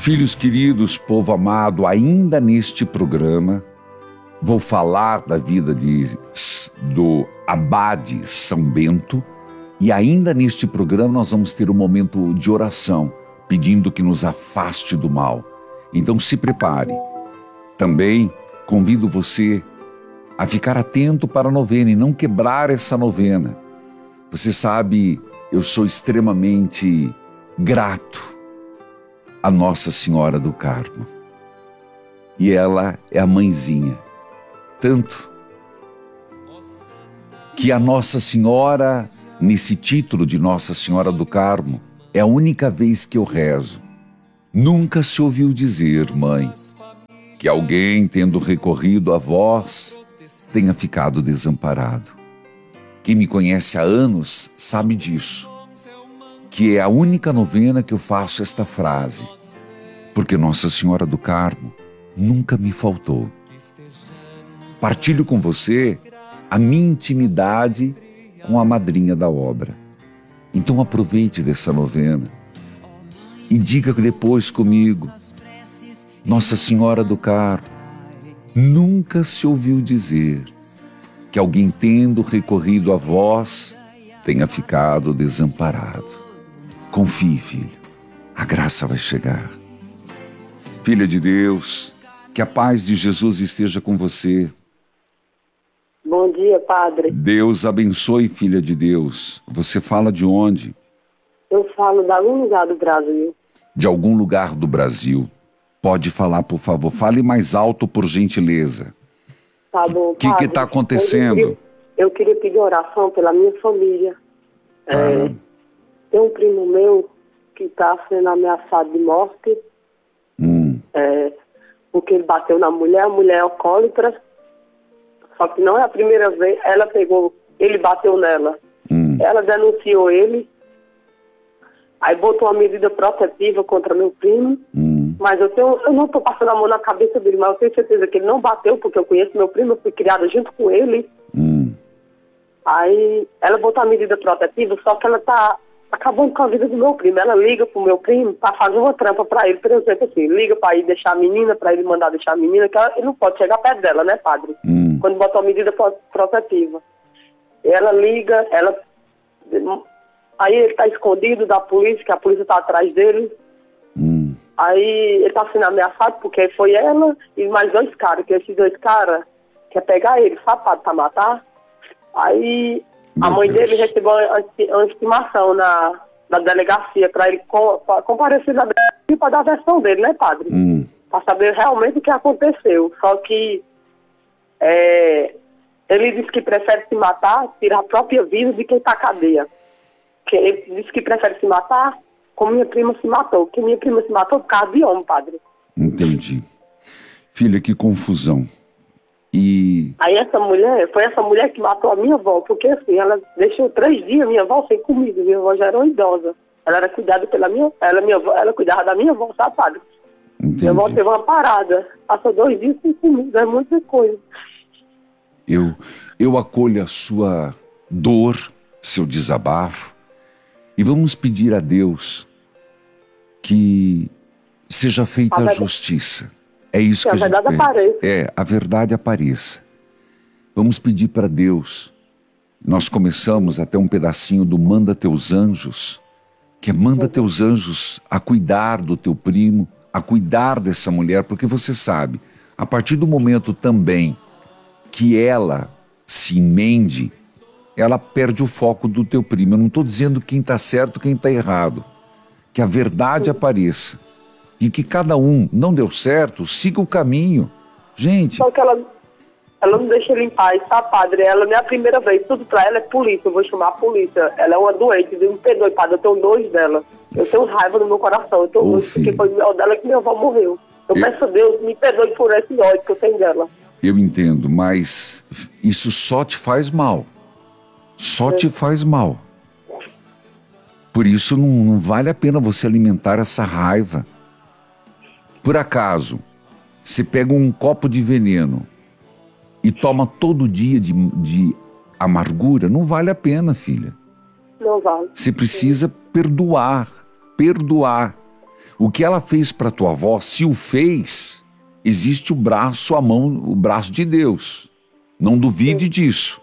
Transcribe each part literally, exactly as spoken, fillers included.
Filhos queridos, povo amado, ainda neste programa vou falar da vida de, do Abade São Bento, e ainda neste programa nós vamos ter um momento de oração, pedindo que nos afaste do mal. Então se prepare. Também convido você a ficar atento para a novena e não quebrar essa novena. Você sabe, eu sou extremamente grato a Nossa Senhora do Carmo. E ela é a mãezinha. Tanto que a Nossa Senhora, nesse título de Nossa Senhora do Carmo, é a única vez que eu rezo. Nunca se ouviu dizer, mãe, que alguém, tendo recorrido a vós, tenha ficado desamparado. Quem me conhece há anos sabe disso, que é a única novena que eu faço esta frase, porque Nossa Senhora do Carmo nunca me faltou. Partilho com você a minha intimidade com a madrinha da obra. Então aproveite dessa novena e diga depois comigo: Nossa Senhora do Carmo, nunca se ouviu dizer que alguém, tendo recorrido a vós, tenha ficado desamparado. Confie, filho, a graça vai chegar. Filha de Deus, que a paz de Jesus esteja com você. Bom dia, padre. Deus abençoe, filha de Deus. Você fala de onde? Eu falo de algum lugar do Brasil. De algum lugar do Brasil. Pode falar, por favor. Fale mais alto, por gentileza. Tá bom, O que que está acontecendo? Eu queria, eu queria pedir oração pela minha família. Tá. É, tem um primo meu que está sendo ameaçado de morte. Hum. É, porque ele bateu na mulher, a mulher é alcoólatra. Só que não é a primeira vez. Ela pegou, ele bateu nela. Hum. Ela denunciou ele. Aí botou uma medida protetiva contra meu primo. Hum. Mas eu, tenho, eu não estou passando a mão na cabeça dele, mas eu tenho certeza que ele não bateu, porque eu conheço meu primo, eu fui criada junto com ele. Hum. Aí ela botou a medida protetiva, só que ela tá acabando com a vida do meu primo. Ela liga pro meu primo para fazer uma trampa para ele, por exemplo, assim, liga para ir deixar a menina, para ele mandar deixar a menina, que ela, ele não pode chegar perto dela, né, padre? Hum. Quando botou a medida protetiva. Ela liga, ela... Aí ele tá escondido da polícia, que a polícia tá atrás dele. Hum. Aí ele tá sendo ameaçado porque foi ela e mais dois caras, que esses dois caras quer pegar ele, sapado, pra matar. Aí Meu a mãe Deus. dele recebeu uma estimação na, na delegacia para ele com, pra comparecer na delegacia para dar a versão dele, né, padre? Hum. Para saber realmente o que aconteceu. Só que é, ele disse que prefere se matar, tirar a própria vida de quem tá na cadeia. Que ele disse que prefere se matar como minha prima se matou. Que minha prima se matou por causa de homem, padre. Entendi. Filha, que confusão. E... Aí essa mulher, foi essa mulher que matou a minha avó, porque assim, ela deixou três dias minha avó sem comida. Minha avó já era uma idosa. Ela era cuidada pela minha, ela, minha avó, ela cuidava da minha avó, sabe, padre? Entendi. Minha avó teve uma parada. Passou dois dias sem comida, é muita coisa. Eu, eu acolho a sua dor, seu desabafo, e vamos pedir a Deus que seja feita a, A justiça. É isso que que a a gente verdade pede. apareça. É, a verdade apareça. Vamos pedir para Deus. Nós começamos até um pedacinho do Manda Teus Anjos, que é manda teus anjos a cuidar do teu primo, a cuidar dessa mulher, porque você sabe, a partir do momento também que ela se emende, ela perde o foco do teu primo. Eu não estou dizendo quem está certo, quem está errado. Que a verdade apareça. E que cada um, não deu certo, siga o caminho. Gente... Só que ela, ela não deixa ele em paz, tá, padre? Ela não é a primeira vez. Tudo pra ela é polícia. Eu vou chamar a polícia. Ela é uma doente. Me perdoe, padre. Eu tenho nojo dela. Eu tenho raiva no meu coração. Eu tenho Ô, nojo porque filho. foi o dela que minha avó morreu. Eu, Eu- peço a Deus, me perdoe por esse ódio que eu tenho dela. Eu entendo, mas isso só te faz mal. Só te faz mal. Por isso não, não vale a pena você alimentar essa raiva. Por acaso, você pega um copo de veneno e toma todo dia de, de amargura, não vale a pena, filha. Não vale. Você precisa perdoar, perdoar. O que ela fez para tua avó, se o fez, existe o braço, a mão, o braço de Deus. Não duvide disso.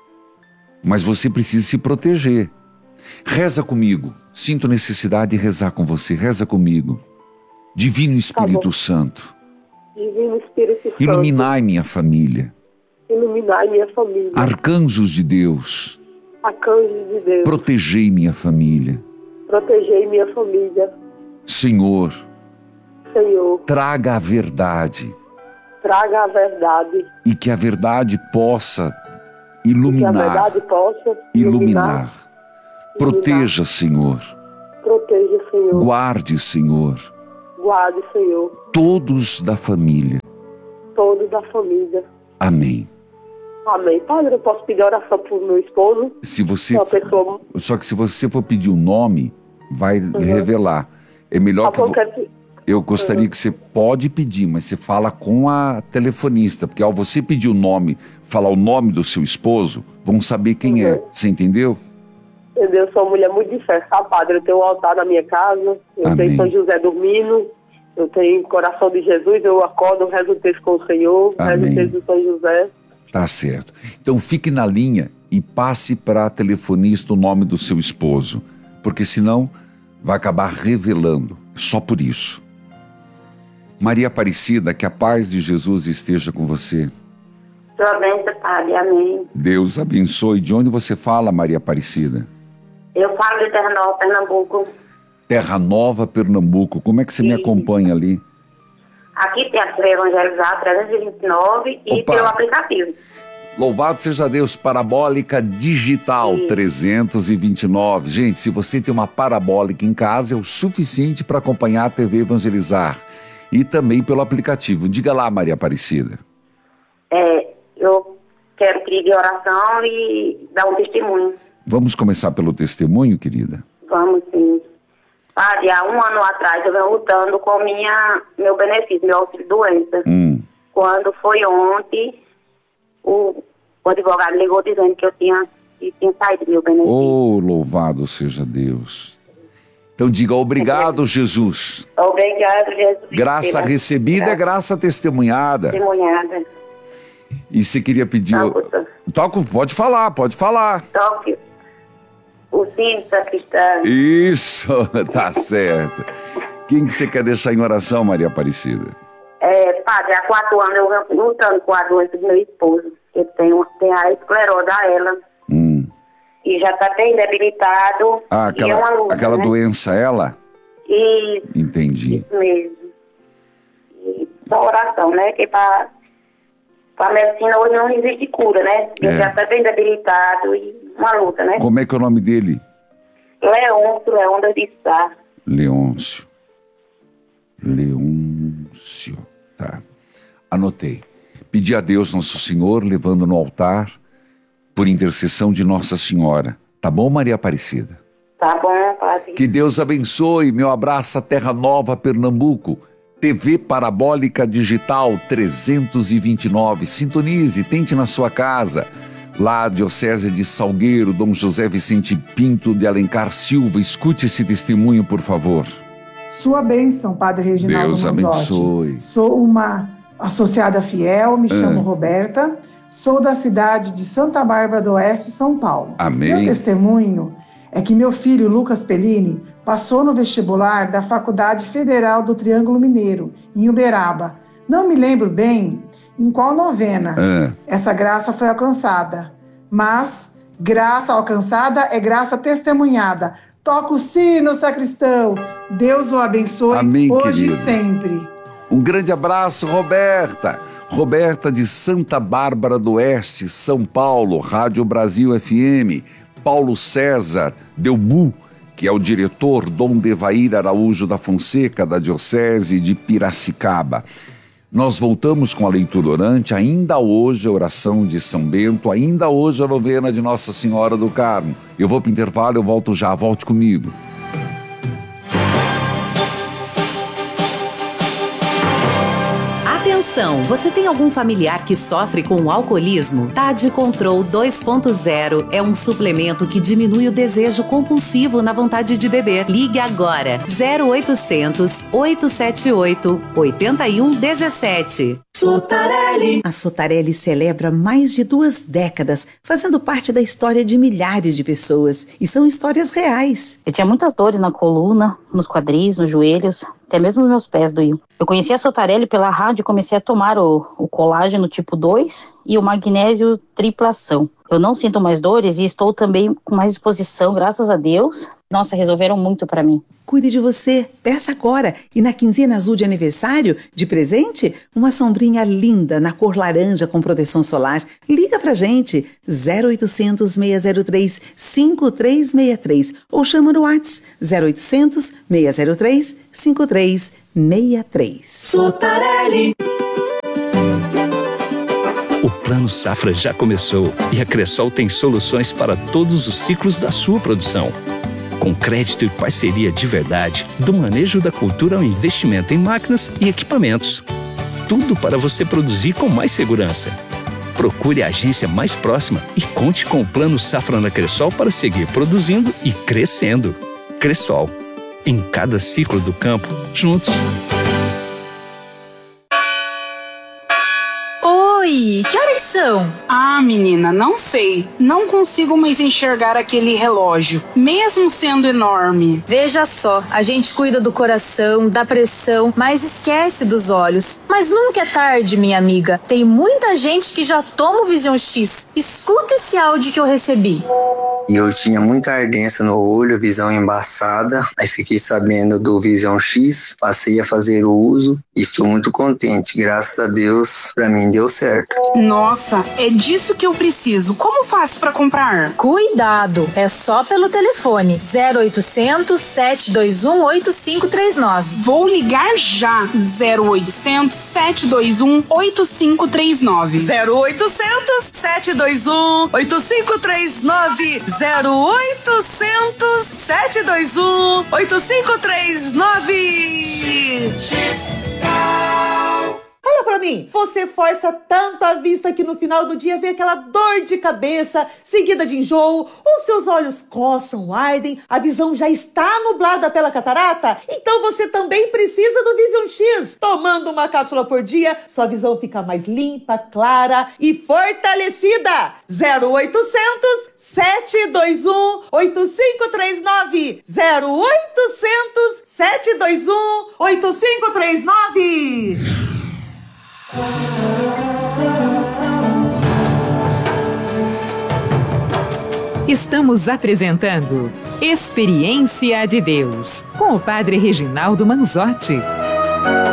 Mas você precisa se proteger. Reza comigo. Sinto necessidade de rezar com você. Reza comigo. Divino Espírito Santo. Divino Espírito Santo. Iluminai minha família. Iluminai minha família. Arcanjos de Deus. Arcanjos de Deus. Protegei minha família. Protegei minha família. Senhor. Senhor. Traga a verdade. Traga a verdade. E que a verdade possa iluminar. E que a verdade possa iluminar. iluminar. Proteja, Senhor. Proteja, Senhor. Guarde, Senhor. Guarde, Senhor. Todos da família. Todos da família. Amém. Amém. Padre, eu posso pedir oração por meu esposo? Se você Uma for, pessoa... Só que se você for pedir o nome, vai uhum. revelar. É melhor ah, que... Vo... que... Eu gostaria uhum. que você pode pedir, mas você fala com a telefonista, porque ao você pedir o nome, falar o nome do seu esposo, vão saber quem uhum. é. Você entendeu? Entendeu? Eu sou uma mulher muito de fé, tá, Padre? Eu tenho um altar na minha casa, eu Amém. tenho São José dormindo, eu tenho coração de Jesus, eu acordo, rezo o texto com o Senhor, Amém. rezo o texto do São José. Tá certo. Então fique na linha e passe para a telefonista o nome do seu esposo, porque senão vai acabar revelando. Só por isso. Maria Aparecida, que a paz de Jesus esteja com você. Sua bênção, Padre. Amém. Deus abençoe. De onde você fala, Maria Aparecida? Eu falo de Terra Nova, Pernambuco. Terra Nova, Pernambuco. Como é que você Sim. me acompanha ali? Aqui tem a Evangelizar trezentos e vinte e nove e Opa. pelo aplicativo. Louvado seja Deus, Parabólica Digital Sim. trezentos e vinte e nove. Gente, se você tem uma parabólica em casa, é o suficiente para acompanhar a T V Evangelizar. E também pelo aplicativo. Diga lá, Maria Aparecida. É, eu quero pedir oração e dar um testemunho. Vamos começar pelo testemunho, querida? Vamos, sim. Padre, há um ano atrás eu venho lutando com minha, meu benefício, meu auxílio-doença. Hum. Quando foi ontem, o, o advogado ligou dizendo que eu tinha, que tinha saído do meu benefício. Oh, louvado seja Deus. Então diga obrigado, Jesus. Obrigado, Jesus. Graça recebida é graça testemunhada. Testemunhada. E você queria pedir... Toca, pode falar, pode falar. Toque o sino sacristão. Isso, tá certo. Quem que você quer deixar em oração, Maria Aparecida? É, Padre, há quatro anos eu venho lutando com a doença do meu esposo. Ele tem, tem a esclerose a ela. Hum. E já está bem debilitado. Ah, aquela, é uma luta, aquela né? doença, ela? Isso. Entendi. Isso mesmo. E só oração, né? Que para a medicina hoje não existe cura, né? Ele É. já está bem debilitado e uma luta, né? Como é que é o nome dele? Leôncio, Leôncio de Sá. Leôncio. Leôncio. Tá. Anotei. Pedi a Deus Nosso Senhor, levando no altar, por intercessão de Nossa Senhora. Tá bom, Maria Aparecida? Tá bom, Padre. Que Deus abençoe. Meu abraço a Terra Nova, Pernambuco. T V Parabólica Digital trezentos e vinte e nove. Sintonize, tente na sua casa. Lá, Diocese de Salgueiro, Dom José Vicente Pinto de Alencar Silva. Escute esse testemunho, por favor. Sua bênção, Padre Reginaldo Deus Manzotti. abençoe. Sou uma associada fiel, me chamo Ah. Roberta, sou da cidade de Santa Bárbara do Oeste, São Paulo. Amém. Meu testemunho é que meu filho, Lucas Pellini, passou no vestibular da Faculdade Federal do Triângulo Mineiro, em Uberaba. Não me lembro bem em qual novena Ah. essa graça foi alcançada, mas graça alcançada é graça testemunhada. Toca o sino, sacristão. Deus o abençoe. Amém, hoje querido. e sempre. Um grande abraço, Roberta. Roberta de Santa Bárbara do Oeste, São Paulo, Rádio Brasil F M. Paulo César Delbu, que é o diretor, Dom Devair Araújo da Fonseca, da Diocese de Piracicaba. Nós voltamos com a leitura orante, ainda hoje a oração de São Bento, ainda hoje a novena de Nossa Senhora do Carmo. Eu vou para o intervalo, eu volto já, volte comigo. Atenção, você tem algum familiar que sofre com o alcoolismo? Tade Control dois ponto zero é um suplemento que diminui o desejo compulsivo na vontade de beber. Ligue agora, zero oitocentos, oitocentos e setenta e oito, oitenta e um dezessete. Sotarelli. A Sotarelli celebra mais de duas décadas, fazendo parte da história de milhares de pessoas. E são histórias reais. Eu tinha muitas dores na coluna, nos quadris, nos joelhos, até mesmo meus pés doíam. Eu conheci a Sotarelli pela rádio e comecei a tomar o, o colágeno tipo dois e o magnésio triplação. Eu não sinto mais dores e estou também com mais disposição, graças a Deus. Nossa, resolveram muito pra mim. Cuide de você, peça agora. E na quinzena azul de aniversário, de presente, uma sombrinha linda na cor laranja com proteção solar. Liga pra gente, zero oitocentos, seis zero três, cinco três seis três ou chama no WhatsApp, zero oitocentos, seis zero três, cinco três seis três. Sotarelli. O Plano Safra já começou e a Cressol tem soluções para todos os ciclos da sua produção. Com crédito e parceria de verdade, do manejo da cultura ao investimento em máquinas e equipamentos. Tudo para você produzir com mais segurança. Procure a agência mais próxima e conte com o Plano Safra na Cressol para seguir produzindo e crescendo. Cressol. Em cada ciclo do campo, juntos. Oi, que horas são? Ah, menina, não sei. Não consigo mais enxergar aquele relógio, mesmo sendo enorme. Veja só, a gente cuida do coração, da pressão, mas esquece dos olhos. Mas nunca é tarde, minha amiga. Tem muita gente que já toma o Vision X. Escuta esse áudio que eu recebi. E eu tinha muita ardência no olho, visão embaçada. Aí fiquei sabendo do Vision X, passei a fazer o uso e estou muito contente. Graças a Deus, pra mim deu certo. Nossa, é disso que eu preciso. Como faço pra comprar? Cuidado, é só pelo telefone zero oitocentos, sete dois um, oito cinco três nove. Vou ligar já. zero oitocentos, sete dois um, oito cinco três nove. zero oitocentos, sete dois um, oito cinco três nove. zero oitocentos, sete dois um, oito cinco três nove. Fala pra mim, você força tanto a vista que no final do dia vem aquela dor de cabeça, seguida de enjoo, ou seus olhos coçam, ardem, a visão já está nublada pela catarata? Então você também precisa do Vision X. Tomando uma cápsula por dia, sua visão fica mais limpa, clara e fortalecida. zero oitocentos, sete dois um, oito cinco três nove. zero oitocentos, sete dois um, oito cinco três nove. Estamos apresentando Experiência de Deus, com o Padre Reginaldo Manzotti.